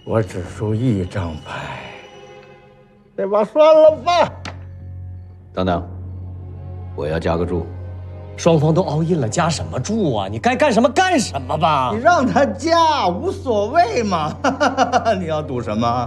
我只输一张牌，这把算了吧。 等等，我要加个注。 双方都all in了，加什么注啊？你该干什么干什么吧。 你让他加无所谓嘛，你要赌什么？